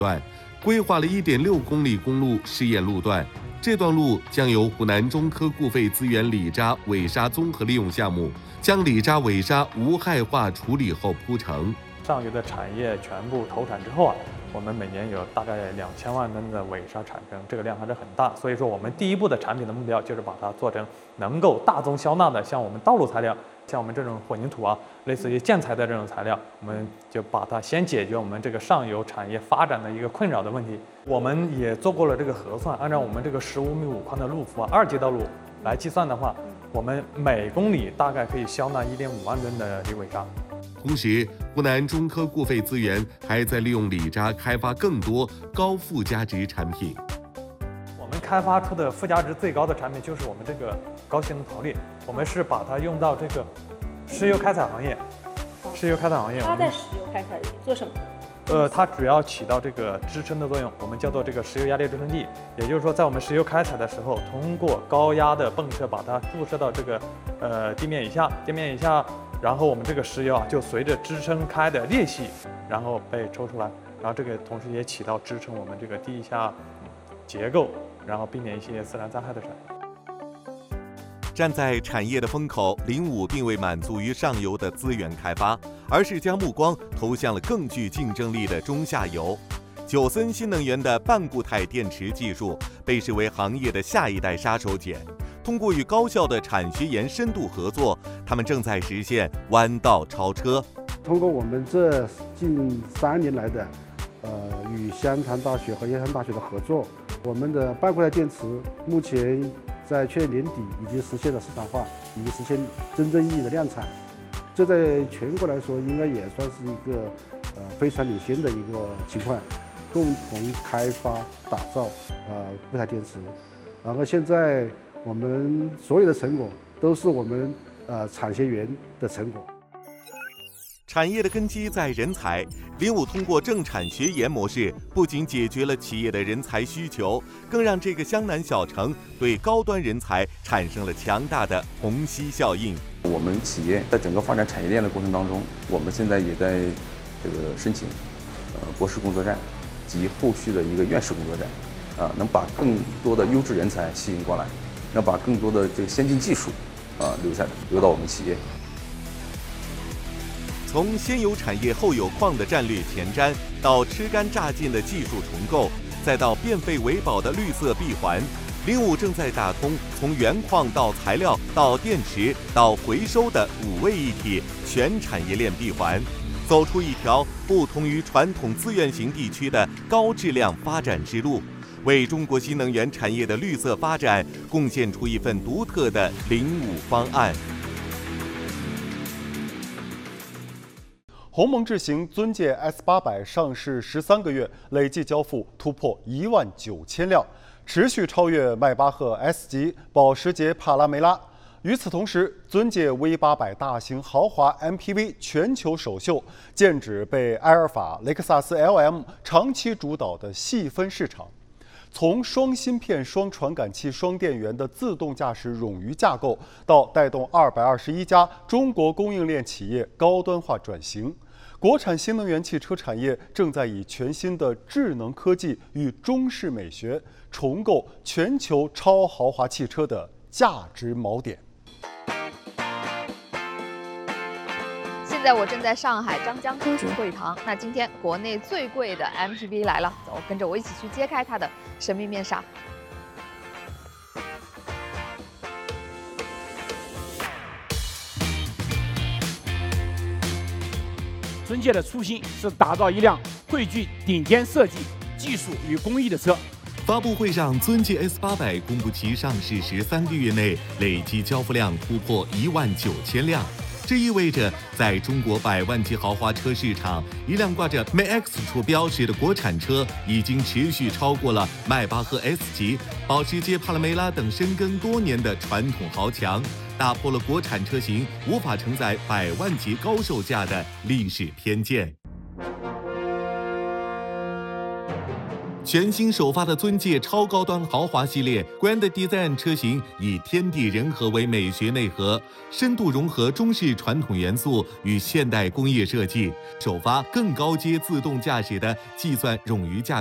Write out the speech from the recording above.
段，规划了1.6公里公路试验路段。这段路将由湖南中科固废资源里渣尾沙综合利用项目将里渣尾沙无害化处理后铺成。 上游的产业全部投产之后我们每年有大概2000万吨的尾沙产生，这个量还是很大。所以说，我们第一步的产品的目标就是把它做成能够大宗消纳的，像我们道路材料，像我们这种混凝土类似于建材的这种材料，我们就把它先解决我们这个上游产业发展的一个困扰的问题。我们也做过了这个核算，按照我们这个15米5宽的路幅2级道路来计算的话，我们每公里大概可以消纳1.5万吨的锂尾沙。 同时，湖南中科固废资源还在利用里渣开发更多高附加值产品。 我们开发出的附加值最高的产品就是我们这个高性能陶粒，我们是把它用到这个石油开采行业。石油开采行业， 它在石油开采做什么？ 它主要起到这个支撑的作用，我们叫做这个石油压力支撑剂。也就是说，在我们石油开采的时候，通过高压的泵射把它注射到这个地面以下，然后我们这个石油就随着支撑开的裂隙，然后被抽出来，然后这个同时也起到支撑我们这个地下结构，然后避免一些自然灾害的产生。 站在产业的风口，05并未满足于上游的资源开发，而是将目光投向了更具竞争力的中下游。九森新能源的半固态电池技术被视为行业的下一代杀手锏。通过与高校的产学研深度合作，他们正在实现弯道超车。 通过我们这近3年来的与湘潭大学和燕山大学的合作，我们的半固态电池目前在去年年底已经实现了市场化，已经实现真正意义的量产。这在全国来说，应该也算是一个非常领先的一个情况，共同开发打造固态电池。然后现在我们所有的成果都是我们产学研的成果。 产业的根基在人才，05通过正产学研模式，不仅解决了企业的人才需求，更让这个湘南小城对高端人才产生了强大的虹吸效应。 我们企业在整个发展产业链的过程当中，我们现在也在这个申请博士工作站及后续的一个院士工作站，能把更多的优质人才吸引过来，能把更多的这个先进技术留到我们企业。 从先有产业后有矿的战略前瞻，到吃干榨净的技术重构，再到变废为宝的绿色闭环，05正在打通从原矿到材料到电池到回收的5位一体全产业链闭环，走出一条不同于传统资源型地区的高质量发展之路，为中国新能源产业的绿色发展贡献出一份独特的05方案。 鸿蒙智行尊界 S800上市13个月，累计交付突破19000辆，持续超越迈巴赫 S 级、保时捷帕拉梅拉。与此同时，尊界 V800大型豪华 MPV 全球首秀，剑指被埃尔法、雷克萨斯 LM 长期主导的细分市场。从双芯片、双传感器、双电源的自动驾驶冗余架构，到带动221家中国供应链企业高端化转型，国产新能源汽车产业正在以全新的智能科技与中式美学，重构全球超豪华汽车的价值锚点。 现在我正在上海张江科学会堂，那今天国内最贵的 MPV 来了，走，跟着我一起去揭开它的神秘面纱。 尊界的初心是打造一辆汇聚顶尖设计、技术与工艺的车。 发布会上，尊界 S800公布其上市13个月内累计交付量突破19000辆。这意味着，在中国100万级豪华车市场，一辆挂着 MAX 出标识的国产车已经持续超过了迈巴赫 S 级、保时捷帕拉梅拉等深耕多年的传统豪强，打破了国产车型无法承载100万级高售价的历史偏见。 全新首发的尊界超高端豪华系列 Grand Design 车型以天地人和为美学内核，深度融合中式传统元素与现代工业设计，首发更高阶自动驾驶的计算冗余驾